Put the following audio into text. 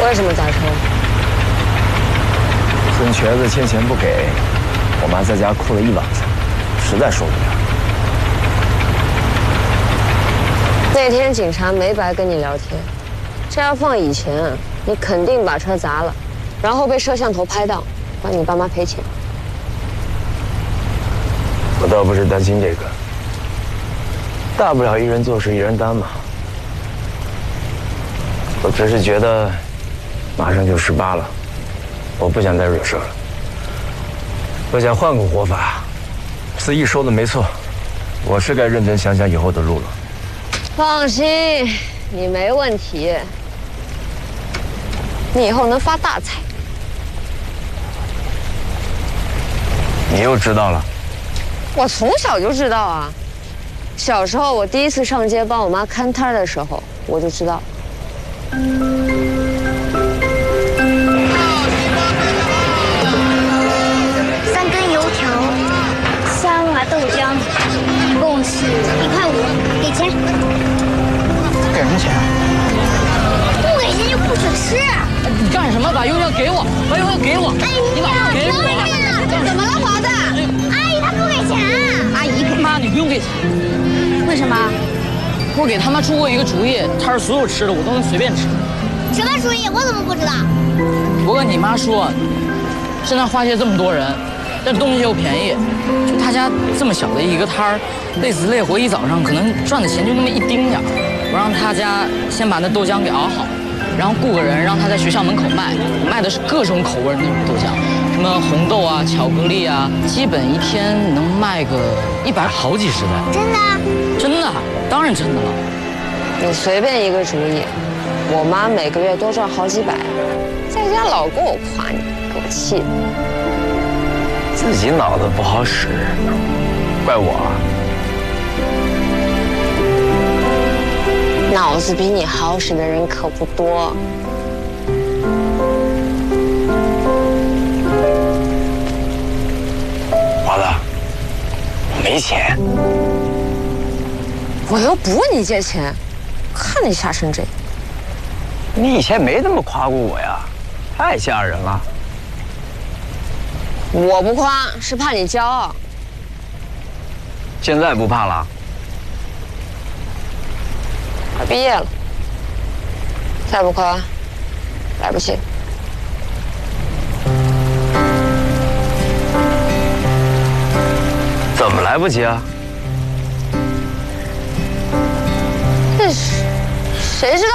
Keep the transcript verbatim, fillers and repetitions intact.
为什么砸车？ 孙瘸子欠钱不给，我妈在家哭了一晚上，实在受不了。 那天警察没白跟你聊天，这要放以前，你肯定把车砸了，然后被摄像头拍到，管你爸妈赔钱。 我倒不是担心这个，大不了一人做事一人担嘛。我只是觉得，马上就十八了，我不想再惹事了。我想换个活法。司仪说的没错，我是该认真想想以后的路了。 放心，你没问题，你以后能发大财。 你又知道了？ 我从小就知道啊，小时候我第一次上街帮我妈看摊的时候，我就知道。 三根油条，三碗豆浆，一共是一块五，给钱。 给什么钱？ 不给钱就不准吃。 你干什么？把油条给我！把油条给我！ 哎你把它给我！ 怎么了，华子？阿姨她不给钱。 阿姨给妈，你不用给钱。 为什么？ 我给他妈出过一个主意，摊儿所有吃的我都能随便吃。 什么主意？我怎么不知道？ 我跟你妈说，现在花街这么多人，但东西又便宜，就他家这么小的一个摊儿，累死累活一早上，可能赚的钱就那么一丁点儿。我让他家先把那豆浆给熬好，然后雇个人让他在学校门口卖。我卖的是各种口味的那种豆浆，什么红豆啊、巧克力啊，基本一天能卖个一百好几十袋。 真的？ 真的，当然真的了。 你随便一个主意，我妈每个月多赚好几百，在家老跟我夸你，给我气的。 自己脑子不好使，怪我啊。 脑子比你好使的人可不多。 华子，我没钱。 我又不问你借钱，看你吓成这样。 你以前没这么夸过我呀，太吓人了。 我不夸是怕你骄傲。 现在不怕了？ 快毕业了，再不夸，来不及。 怎么来不及啊？ 这是谁知道？